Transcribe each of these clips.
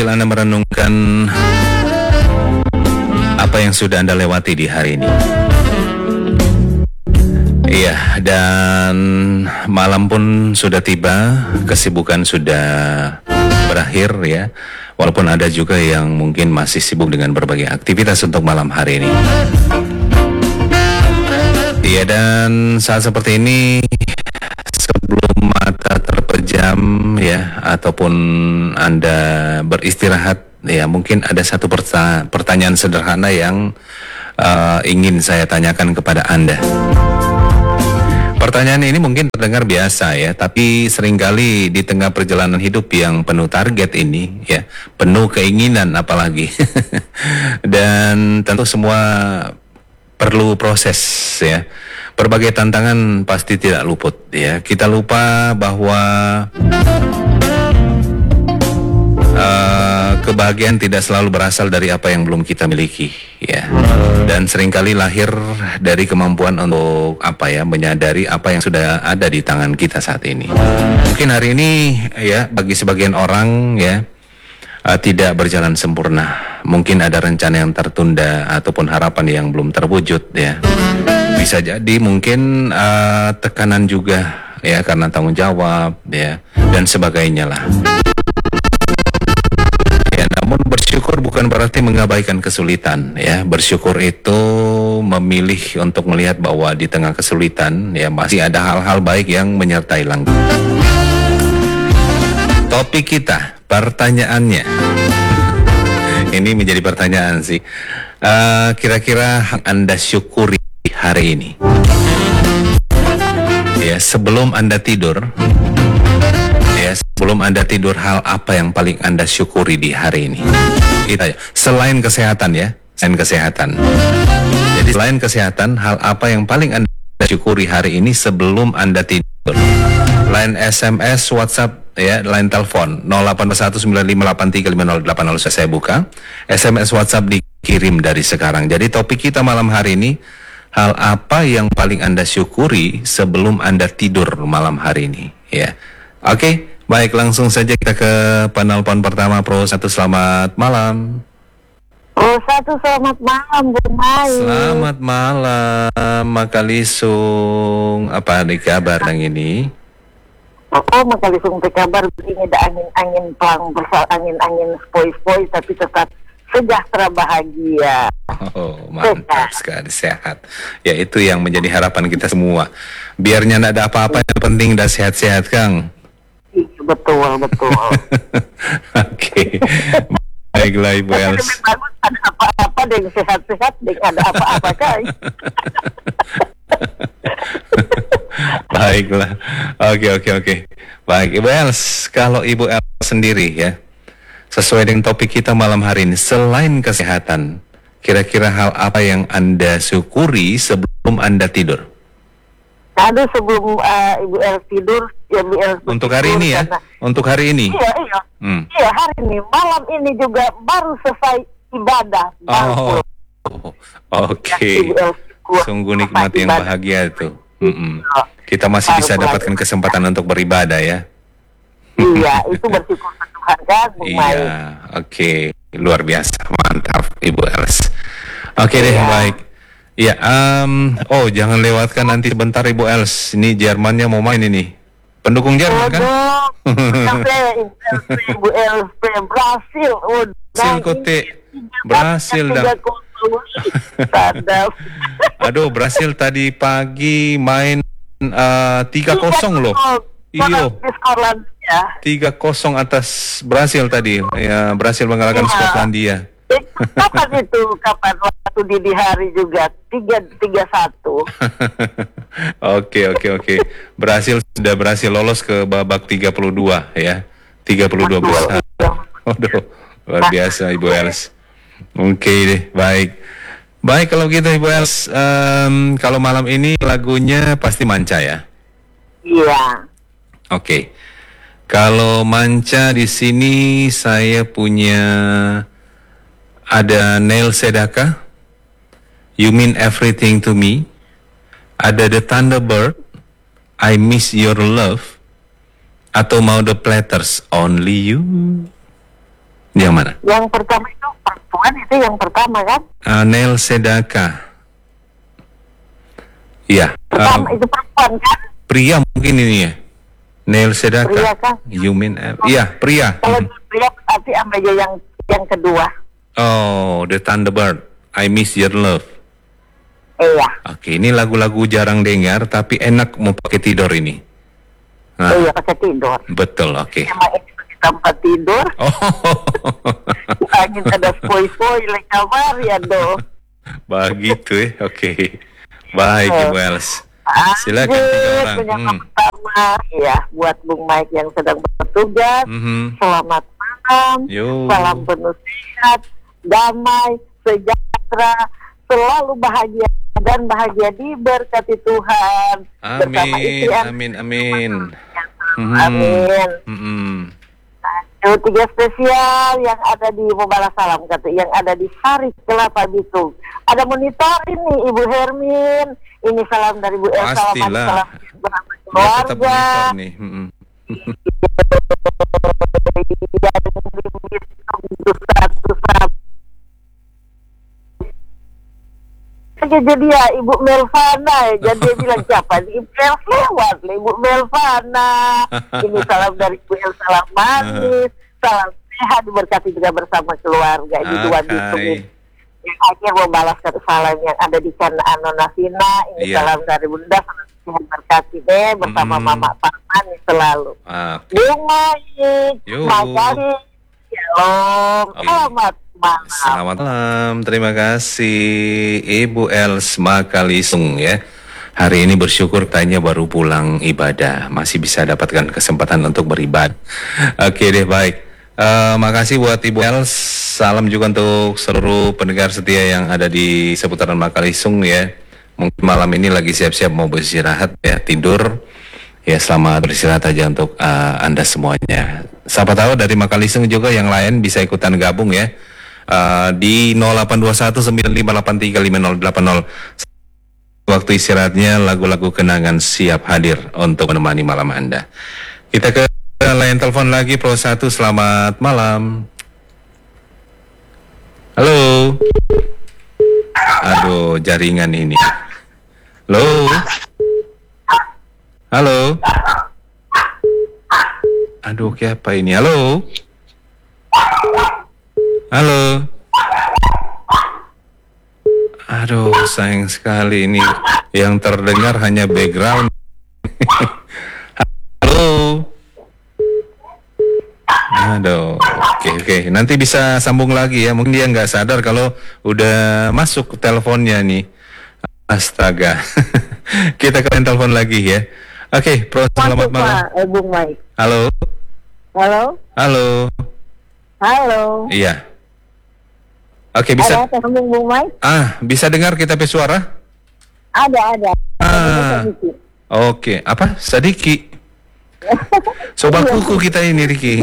sambil Anda merenungkan apa yang sudah Anda lewati di hari ini. Iya, dan malam pun sudah tiba, kesibukan sudah berakhir ya. Walaupun ada juga yang mungkin masih sibuk dengan berbagai aktivitas untuk malam hari ini. Iya, dan saat seperti ini, sebelum mata terpejam ya, ataupun Anda beristirahat ya, mungkin ada satu pertanyaan sederhana yang ingin saya tanyakan kepada Anda. Pertanyaan ini mungkin terdengar biasa ya, tapi seringkali di tengah perjalanan hidup yang penuh target ini ya, penuh keinginan apalagi dan tentu semua perlu proses ya. Berbagai tantangan pasti tidak luput ya. Kita lupa bahwa kebahagiaan tidak selalu berasal dari apa yang belum kita miliki ya. Dan seringkali lahir dari kemampuan untuk menyadari apa yang sudah ada di tangan kita saat ini. Mungkin hari ini ya, bagi sebagian orang ya, tidak berjalan sempurna. Mungkin ada rencana yang tertunda ataupun harapan yang belum terwujud ya. Bisa jadi mungkin tekanan juga ya, karena tanggung jawab ya, dan sebagainya lah. Ya, namun bersyukur bukan berarti mengabaikan kesulitan ya. Bersyukur itu memilih untuk melihat bahwa di tengah kesulitan ya, masih ada hal-hal baik yang menyertai langkah. Topik kita, pertanyaannya ini menjadi pertanyaan sih. Kira-kira Anda syukuri hari ini ya, sebelum Anda tidur ya, sebelum Anda tidur, hal apa yang paling Anda syukuri di hari ini? Selain kesehatan ya, selain kesehatan. Jadi selain kesehatan, hal apa yang paling Anda syukuri hari ini sebelum Anda tidur? Line SMS, WhatsApp ya, line telepon 0819583508 saya buka. SMS, WhatsApp dikirim dari sekarang. Jadi topik kita malam hari ini, hal apa yang paling Anda syukuri sebelum Anda tidur malam hari ini ya. Oke, baik, langsung saja kita ke penelpon pertama. Pro 1, selamat malam. Pro 1, selamat malam, Bung Mai. Selamat malam, Makalisung. Apa nih kabar yang ini? Makalisung kabar begini, ada angin-angin pelang bersal, angin-angin spoi-spoi, tapi tetap sejahtera, bahagia. Oh, mantap sekali, sehat. Ya, itu yang menjadi harapan kita semua. Biarnya tidak ada apa-apa, yang penting dah sehat-sehat, Kang. Betul. Oke. Baiklah, Ibu Els. Lebih bagus ada apa-apa dengan sehat-sehat, dengan ada apa-apa, Kang. Baiklah. Oke. Baik, Ibu Els, kalau Ibu Els sendiri ya, sesuai dengan topik kita malam hari ini, selain kesehatan, kira-kira hal apa yang Anda syukuri sebelum Anda tidur? Aduh, sebelum Ibu El tidur, ya Ibu El untuk hari ini ya? Untuk hari ini? Iya. Iya, hari ini. Malam ini juga baru selesai ibadah. Oh, oke. Sungguh nikmat yang bahagia itu. Kita masih bisa dapatkan kesempatan untuk beribadah ya? Iya, itu bersyukur ke Tuhan kan, Bung Mai. Iya, oke. Luar biasa, mantap Ibu Els. Oke deh, baik. Ya, jangan lewatkan nanti sebentar Ibu Els. Ini Jermannya mau main ini. Pendukung Jerman kan? Ibu Els Brasil. Brasil dah. Aduh, Brasil tadi pagi main 3-0 loh. Iyo. 3-0 atas Brasil tadi. Ya, Brasil mengalahkan Skotlandia. Kapan itu? Kapan waktu dini hari juga 3-1. Oke. Brasil sudah berhasil lolos ke babak 32 ya. 32 besar. Waduh, luar biasa Ibu Els. Oke deh, baik. Baik kalau gitu Ibu Els, kalau malam ini lagunya pasti Manca ya? Iya. Oke. Kalau Manca di sini saya punya ada Neil Sedaka, You Mean Everything to Me. Ada The Thunderbird, I Miss Your Love. Atau mau The Platters, Only You. Yang mana? Yang pertama itu perempuan, itu yang pertama kan? Nel Sedaka. Iya. Pertama itu perempuan kan? Pria mungkin ini ya. Nel Sedaka. Pria kan? Yumin Iya, pria. Kalau pria berarti ambil yang kedua. Oh, The Thunderbird. I Miss Your Love. Iya. Oke, ini lagu-lagu jarang dengar tapi enak mau pakai tidur ini. Nah, Iya, pakai tidur. betul, oke. Emang ini pakai tempat tidur. Oh, Angin ada spoi-spoi di kamar ya do. begitu ya. Oke. Baik, Ibu Els. Silakan Lanjut, 3 orang. yang pertama, ya buat Bung Mike yang sedang bertugas. Selamat malam. Yo. Salam penuh sehat, damai, sejahtera, selalu bahagia dan bahagia diberkati Tuhan. Bersama istri Amin, amin. Amin. Tiga spesial yang ada di Mubarak Salam, yang ada di Sari Kelapa Bitung. Ada monitor ini Ibu Hermin. Ini salam dari Bu Elsa. Pastilah. Salam bersama Dia tetap keluarga. monitor nih. Jadi ya Ibu Melvana ya. Jadi dia bilang siapa nih? Ibu Elsa lewat Ibu Melvana. Ini salam dari Bu Elsa, salam manis, salam sehat, diberkati juga bersama keluarga di dua Bitung ini. Yang akhir membalas salam yang ada di sana Anona Vina. Ini salam dari Bunda, salam sehat berkati deh bersama Mama Parman selalu. Bung Mike, makasih. Shalom, selamat malam. Selamat malam, terima kasih Ibu Els Makalisung ya. Hari ini bersyukur tanya baru pulang ibadah, masih bisa dapatkan kesempatan untuk beribadah. Oke deh, baik. Makasih buat Ibu Els. Salam juga untuk seluruh pendengar setia yang ada di seputaran Makalisung ya. Mungkin malam ini lagi siap-siap mau beristirahat ya, tidur. Ya, selamat beristirahat aja untuk Anda semuanya. Siapa tahu dari Makalisung juga yang lain bisa ikutan gabung ya. Di 082195835080. Waktu istirahatnya lagu-lagu kenangan siap hadir untuk menemani malam Anda. Kita ke line telepon lagi, Pro 1, selamat malam. Halo. Aduh, jaringan ini. Halo. Halo. Aduh, siapa ini? Halo. Halo. Aduh, sayang sekali ini yang terdengar hanya background. Halo. Aduh, oke. Nanti bisa sambung lagi ya. Mungkin dia nggak sadar kalau udah masuk teleponnya nih. Astaga. Kita kalian telepon lagi ya. Oke, Pro, selamat malam. Bung Mike. Halo. Halo. Halo. Halo. Iya. Oke, bisa. Ada sambung Bung Mike? Bisa dengar kita pe suara? Ada. Oke. Apa? Sadiki. Sobat kuku kita ini, Riki.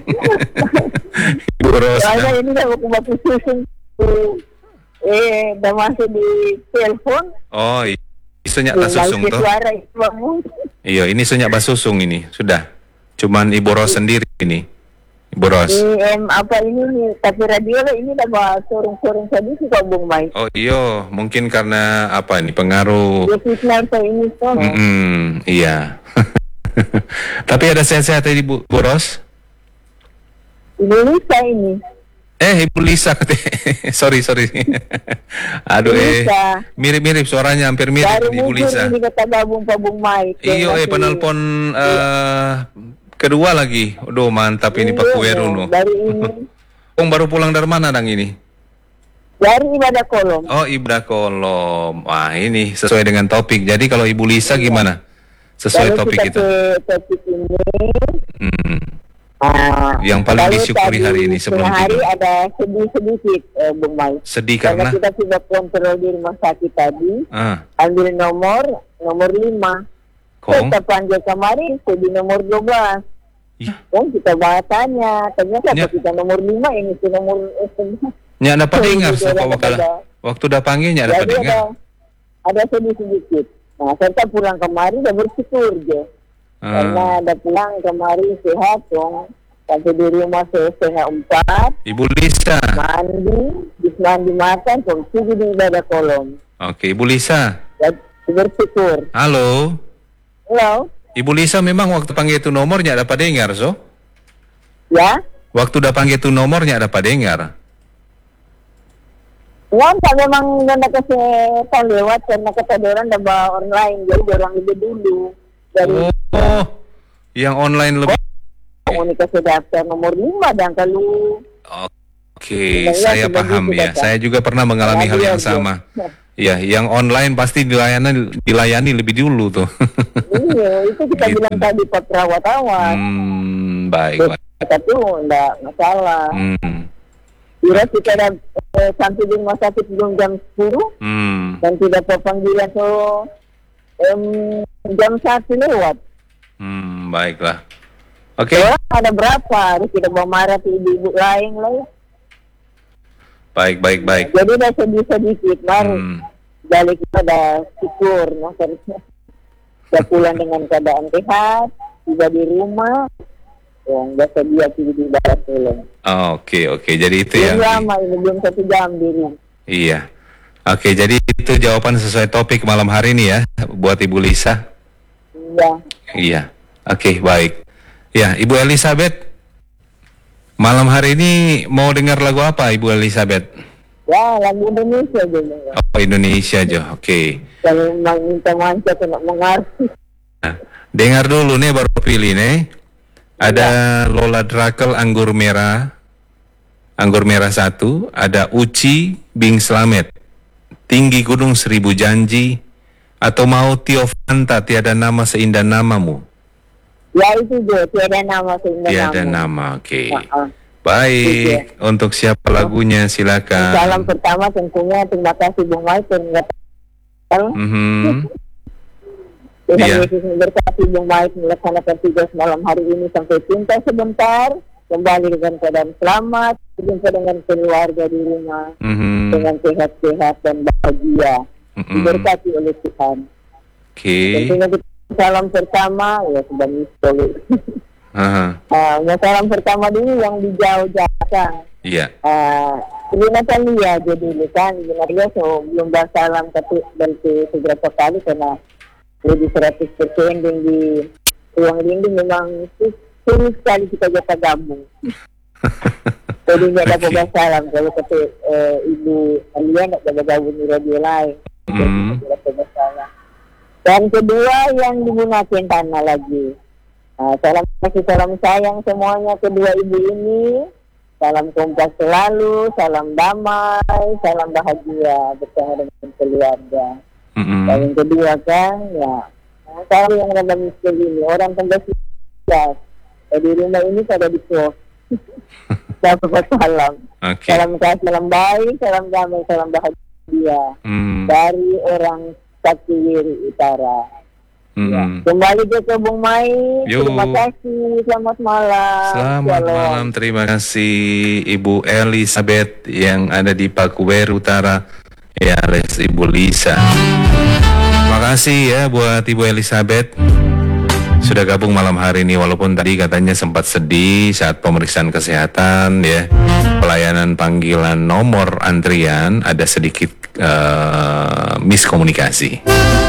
Ibu Rosna. Soalnya ini saya mau batu susun. Udah masuk di telepon. Oh, isunya tak susung tuh. Iya, ini sunyak basusung ini. Sudah. Cuman Ibu Ros sendiri ini. Ibu Ros. Apa ini nih? Tapi radio ini tambah sorong-sorong sedikit kok Bung Mike. Oh iya, mungkin karena apa ini pengaruh. Ini tuh. Iya. Tapi ada sehat-sehat tadi Bu Ros? Ibu Lisa ini. Ibu Lisa. sorry. Aduh, mirip-mirip suaranya, hampir mirip dari Ibu Lisa. Ini kata gabung Pak Bung Mike. Iyo, penelpon kedua lagi. Aduh, mantap ini Pak Kueruno. Dari ini. Baru pulang dari mana dang ini? Dari Ibadah Kolom. Oh, Ibadah Kolom. Wah, ini sesuai dengan topik. Jadi kalau Ibu Lisa gimana? Sesuai topik kita. Topik ini. Yang paling disyukuri hari ini sebelum hari tidur. ada sedih sedikit, Bung Mike. Sedih karena karena kita sudah kontrol di rumah sakit tadi. Ambil nomor 5. Kita panggil kemarin di nomor 12. Iya. Dan kita tanya, ternyata kita nomor 5 ini nomor Nya dapat dengar waktu udah panggilnya dapat dengar. Ada sedih sedikit. Nah, saya pulang kemarin udah bersyukur je. Karena ada pulang kemarin sehat dong. Sampai di rumah setengah 4. Ibu Lisa. Mandi makan, pergi di ibadah kolom. Oke, Ibu Lisa. Dan bersyukur. Halo. Halo. Ibu Lisa memang waktu panggil itu nomornya dapat dengar, so? Ya? Waktu udah panggil itu nomornya dapat dengar. Ya, enggak, memang nggak kesehatan lewat karena kata orang udah bawa online, jadi orang lebih dulu dari yang online lebih komunikasi daftar nomor 5 dan kalau Oke, saya paham ya. Saya juga pernah mengalami hal yang sama. Ya, yang online pasti dilayani lebih dulu tuh. Iya, itu kita Gitu. bilang tadi Pak Perawat-awat. Baik. Tapi enggak masalah. Kira kita ada sampai di rumah sakit belum jam 10 dan tidak panggilan so jam 1 lewat. Baiklah. Oke. Ada berapa? Harus tidak mau marah ke ibu-ibu lain lah. Baik. Jadi udah sedikit baru balik pada syukur, maksudnya udah pulang dengan keadaan sehat, tiba di rumah, yang biasa dia di barat pulang. Oke. Jadi itu belum yang lama ini, belum 1 jam di rumah. Iya. Oke, jadi itu jawaban sesuai topik malam hari ini ya, buat Ibu Lisa. Iya. Oke, baik. Ya, Ibu Elizabeth, malam hari ini mau dengar lagu apa, Ibu Elizabeth? Ya, lagu Indonesia juga. Oh, Indonesia aja. Oke. Kalau memang minta manca kena mengerti. Nah, dengar dulu nih baru pilih nih. Ada Lola Drakel Anggur Merah 1, ada Uci Bing Slamet Tinggi Gunung Seribu Janji, atau mau Tio Fanta Tiada Nama Seindah Namamu. Ya itu juga, tiada nama seindah Tiada nama. Oke. Baik, untuk siapa lagunya silakan. Salam pertama tentunya terima kasih Bung Maiten. Tuhan Yesus memberkati Bung Maiten melaksanakan tugas malam hari ini sampai cinta sebentar, kembali dengan keadaan selamat, berjumpa dengan keluarga di rumah, dengan sehat-sehat dan bahagia, diberkati oleh Tuhan. Tentunya salam pertama ya sudah misalnya. Salam pertama dulu yang di jauh-jauh. Iya. Ibu Natalia jadi kan Ibu Natalia belum bersalam tapi dari beberapa kali karena lebih 100% yang di ruang dinding memang sulit sekali kita jatah gabung. Jadi nggak ada bersalam kalau kata Ibu Natalia nggak ada gabung di radio lain. Dan kedua yang digunakan tanah lagi. Salam kasih, salam sayang semuanya kedua ibu ini. Salam kompak selalu, salam damai, salam bahagia bersama dengan keluarga. Dan yang kedua kan, ya, saya yang ada miskin ini, orang tanggal 11. Di rumah ini pada di kos. Salam. Salam kasih, salam baik, salam damai, salam bahagia. Dari orang Saktiwiri Utara. Ya. Kembali ke Bung Mai. Terima kasih. Selamat malam. Selamat malam. Terima kasih Ibu Elizabeth yang ada di Pakuwer Utara. Ya, alias Ibu Lisa. Terima kasih ya buat Ibu Elizabeth sudah gabung malam hari ini, walaupun tadi katanya sempat sedih saat pemeriksaan kesehatan ya. Pelayanan panggilan nomor antrian ada sedikit miskomunikasi.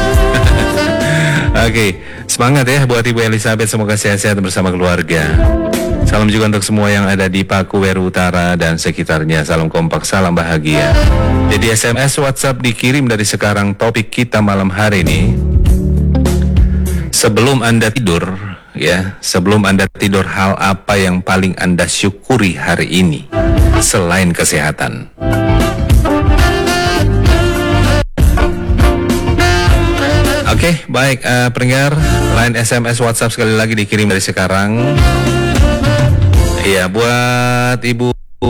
Oke, semangat ya buat Ibu Elizabeth, semoga sehat-sehat bersama keluarga. Salam juga untuk semua yang ada di Pakuwer Utara dan sekitarnya. Salam kompak, salam bahagia. Jadi SMS WhatsApp dikirim dari sekarang. Topik kita malam hari ini, sebelum Anda tidur ya, sebelum Anda tidur, hal apa yang paling Anda syukuri hari ini selain kesehatan? Oke, baik, pendengar, line SMS WhatsApp sekali lagi dikirim dari sekarang. Iya, buat Ibu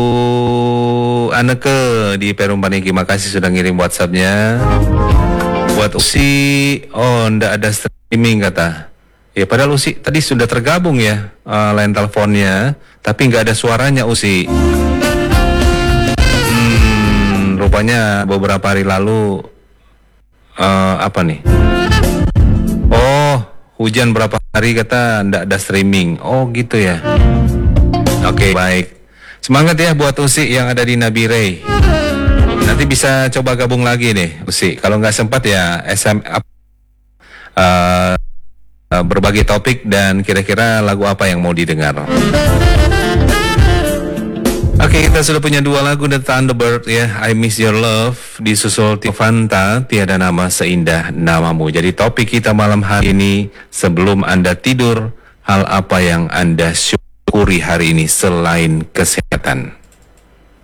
Aneke di Perum Paniki, makasih sudah ngirim WhatsAppnya. Buat Usi, ndak ada streaming kata. Ya, padahal Usi tadi sudah tergabung ya line teleponnya, tapi nggak ada suaranya Usi. Rupanya beberapa hari lalu apa nih? Oh, hujan berapa hari kata ndak ada streaming. Oh gitu ya. Oke, baik. Semangat ya buat Usi yang ada di Nabire. Nanti bisa coba gabung lagi nih, Usi. Kalau nggak sempat ya berbagi topik dan kira-kira lagu apa yang mau didengar. Oke, kita sudah punya 2 lagu The Thunderbird ya, I Miss Your Love, disusul Tivanta, Tiada Nama Seindah Namamu. Jadi topik kita malam hari ini, sebelum Anda tidur, hal apa yang Anda syukuri hari ini selain kesehatan?